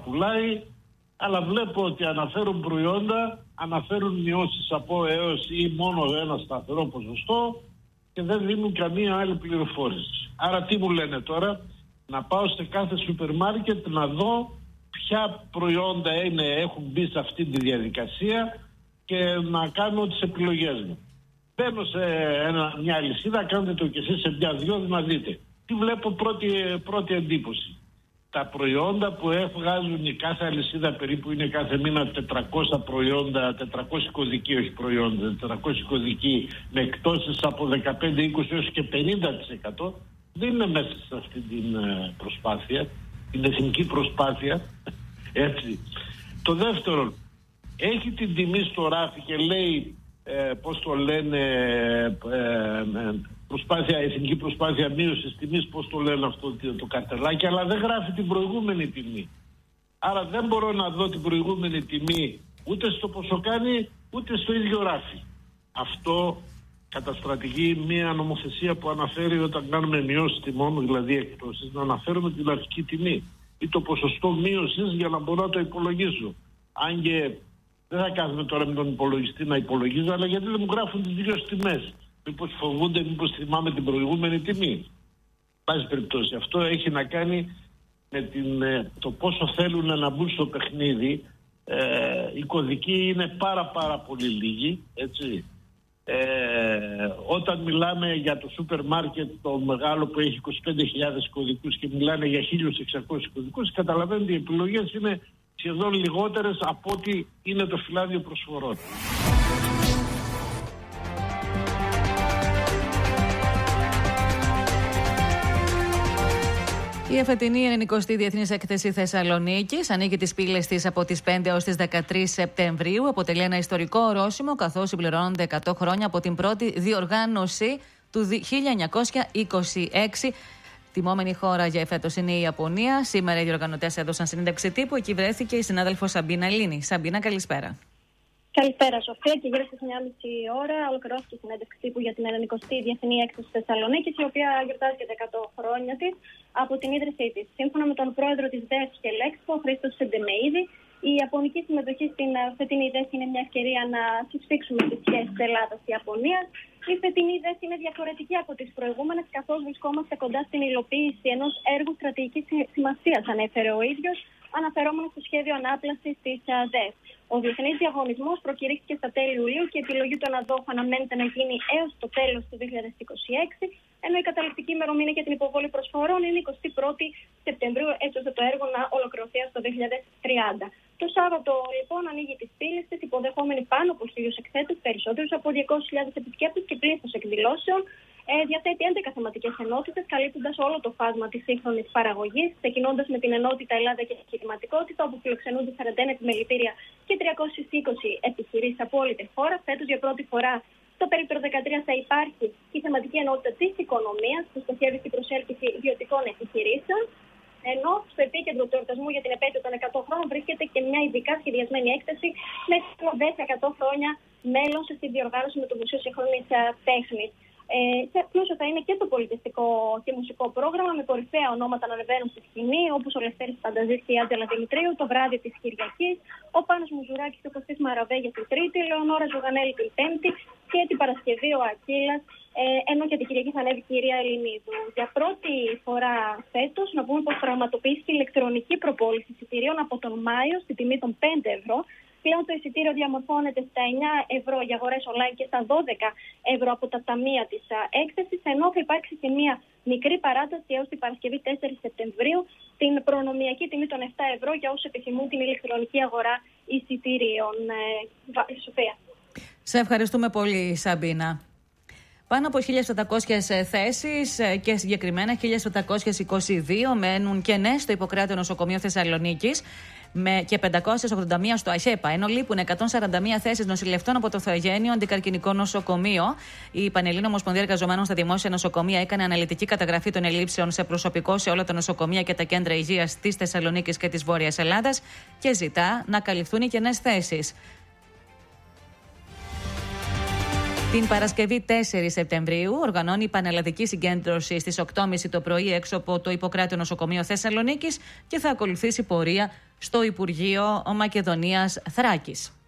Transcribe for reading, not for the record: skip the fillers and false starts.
πουλάει, αλλά βλέπω ότι αναφέρουν προϊόντα, αναφέρουν μειώσεις από έως ή μόνο ένα σταθερό ποσοστό και δεν δίνουν καμία άλλη πληροφόρηση. Άρα τι μου λένε τώρα? Να πάω σε κάθε σούπερ μάρκετ να δω ποια προϊόντα έχουν μπει σε αυτή τη διαδικασία και να κάνω τις επιλογές μου. Μπαίνω σε μια αλυσίδα, κάντε το κι εσείς σε μια-δυο να δείτε. Τι βλέπω πρώτη εντύπωση? Τα προϊόντα που βγάζουν η κάθε αλυσίδα περίπου είναι κάθε μήνα 400 προϊόντα, 400 κωδικοί, όχι προϊόντα, 400 κωδικοί με εκτόσεις από 15, 20 έως και 50%. Δεν είναι μέσα σε αυτή την προσπάθεια, την εθνική προσπάθεια. Έτσι. Το δεύτερο, έχει την τιμή στο ράφι και λέει, πώς το λένε, εθνική προσπάθεια μείωσης τιμής, πώς το λένε αυτό το καρτελάκι, αλλά δεν γράφει την προηγούμενη τιμή. Άρα δεν μπορώ να δω την προηγούμενη τιμή ούτε στο πόσο κάνει, ούτε στο ίδιο ράφι. Αυτό καταστρατηγεί μια νομοθεσία που αναφέρει όταν κάνουμε μειώσεις τιμών, δηλαδή εκτόσεις, να αναφέρουμε την αρχική τιμή ή το ποσοστό μείωσης για να μπορώ να το υπολογίσω. Αν και δεν θα κάθομαι τώρα με τον υπολογιστή να υπολογίζω, αλλά γιατί δεν μου γράφουν τις δύο τιμές? Μήπως φοβούνται, μήπως θυμάμαι την προηγούμενη τιμή? Πάση περιπτώσει, αυτό έχει να κάνει με το πόσο θέλουν να μπουν στο παιχνίδι. Οι κωδικοί είναι πάρα πολύ λίγοι, έτσι. Όταν μιλάμε για το σούπερ μάρκετ το μεγάλο που έχει 25.000 κωδικούς και μιλάνε για 1.600 κωδικούς, καταλαβαίνετε ότι οι επιλογές είναι σχεδόν λιγότερες από ό,τι είναι το φυλάδιο προσφορών. Η εφετινή 90η Διεθνής Έκθεση Θεσσαλονίκης ανήκει τις πύλες της από τις 5 έως τις 13 Σεπτεμβρίου. Αποτελεί ένα ιστορικό ορόσημο, καθώς συμπληρώνονται 100 χρόνια από την πρώτη διοργάνωση του 1926. Τιμόμενη χώρα για εφέτος είναι η Ιαπωνία. Σήμερα οι διοργανωτές έδωσαν συνέντευξη τύπου. Εκεί βρέθηκε η συνάδελφος Σαμπίνα Λίνη. Σαμπίνα, καλησπέρα. Καλησπέρα, Σοφία. Και γύρω στις 1,5 ώρα ολοκληρώθηκε η συνέντευξη τύπου για την 90η Διεθνή Έκθεση Θεσσαλονίκης, η οποία γιορτάζει και τα 100 χρόνια της από την ίδρυσή της. Σύμφωνα με τον πρόεδρο της ΔΕΣ και Λέξπο, Χρήστο Σεντεμεΐδη, η ιαπωνική συμμετοχή στην φετινή ΔΕΣ είναι μια ευκαιρία να συσφίξουμε τις σχέσεις Ελλάδας-Ιαπωνίας. Η φετινή ΔΕΣ είναι διαφορετική από τις προηγούμενες, καθώς βρισκόμαστε κοντά στην υλοποίηση ενός έργου στρατηγικής σημασίας, ανέφερε ο ίδιος, αναφερόμενος στο σχέδιο ανάπλασης της ΔΕΣ. Ο διεθνής διαγωνισμός προκηρύχθηκε στα τέλη Ιουλίου και η επιλογή των αδόχων αναμένεται να γίνει έως το τέλος του 2026, ενώ η καταληκτική ημερομηνία για την υποβολή προσφορών είναι 21η Σεπτεμβρίου, έτσι ώστε το έργο να ολοκληρωθεί έως το 2030. Το Σάββατο, λοιπόν, ανοίγει τις πύλες της, υποδεχόμενη πάνω από 1.000 εκθέτες, περισσότερους από 200.000 επισκέπτες και πλήθος εκδηλώσεων. Διαθέτει 11 θεματικές ενότητες, καλύπτοντας όλο το φάσμα της σύγχρονης παραγωγής, ξεκινώντας με την ενότητα Ελλάδα και επιχειρηματικότητα, όπου φιλοξενούνται 41 επιμελητήρια και 320 επιχειρήσεις από όλη τη χώρα. Φέτος, για πρώτη φορά, στο περίπτωρο 13 θα υπάρχει η θεματική ενότητα της οικονομίας, που στοχεύει στην προσέλκυση ιδιωτικών επιχειρήσεων. Ενώ στο επίκεντρο του εορτασμού για την επέτειο των 100 χρόνων βρίσκεται και μια ειδικά σχεδιασμένη έκθεση με το 100 χρόνια μέλλον στη διοργάνωση με το Μουσείο Σύγχρονης Τέχνης. Πλούσιο θα είναι και το πολιτιστικό και μουσικό πρόγραμμα, με κορυφαία ονόματα να ανεβαίνουν στη σκηνή, όπως ο Λευτέρης Πανταζής και η Άντζελα Δημητρίου το βράδυ της Κυριακής, ο Πάνος Μουζουράκης και ο Κωστής Μαραβέ για την Τρίτη, η Λεωνόρα Ζουγανέλη την Πέμπτη και την Παρασκευή ο Ακύλας, ενώ και την Κυριακή θα ανέβει η κυρία Ελληνίδου. Για πρώτη φορά φέτος, να πούμε πως πραγματοποιήθηκε ηλεκτρονική προπόληση εισιτηρίων από τον Μάιο στη τιμή των 5 ευρώ. Πλέον το εισιτήριο διαμορφώνεται στα 9 ευρώ για αγορές online και στα 12 ευρώ από τα ταμεία της έκθεσης, ενώ θα υπάρξει και μια μικρή παράταση έως την Παρασκευή 4 Σεπτεμβρίου, την προνομιακή τιμή των 7 ευρώ για όσους επιθυμούν την ηλεκτρονική αγορά εισιτήριων. Σοφία. Σε ευχαριστούμε πολύ, Σαμπίνα. Πάνω από 1.700 θέσεις και συγκεκριμένα 1.722 μένουν κενές στο Ιπποκράτειο Νοσοκομείο Θεσσαλονίκης και 581 στο ΑΧΕΠΑ, ενώ λείπουν 141 θέσεις νοσηλευτών από το Θεογένειο Αντικαρκινικό Νοσοκομείο. Η Πανελλήνια Ομοσπονδία Εργαζομένων στα Δημόσια Νοσοκομεία έκανε αναλυτική καταγραφή των ελλείψεων σε προσωπικό σε όλα τα νοσοκομεία και τα κέντρα υγείας της Θεσσαλονίκης και της Βόρειας Ελλάδας και ζητά να καλυφθούν οι κενές θέσεις. Την Παρασκευή 4 Σεπτεμβρίου οργανώνει η Πανελλαδική Συγκέντρωση στις 8.30 το πρωί έξω από το Ιπποκράτειο Νοσοκομείο Θεσσαλονίκης και θα ακολουθήσει πορεία στο Υπουργείο Μακεδονίας Θράκης.